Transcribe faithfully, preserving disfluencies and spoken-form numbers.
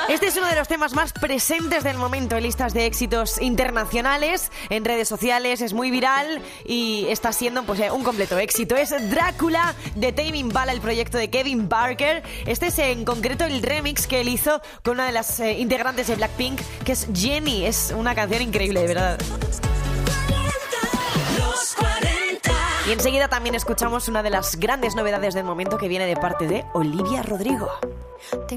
Este es uno de los temas más presentes del momento en listas de éxitos internacionales, en redes sociales, es muy viral y está siendo pues un completo éxito. Es Drácula de Tame Impala, el proyecto de Kevin Parker. Este es en concreto el remix que él hizo con una de las eh, integrantes de Blackpink, que es Jennie. Es una canción increíble, de verdad. Y enseguida también escuchamos una de las grandes novedades del momento, que viene de parte de Olivia Rodrigo.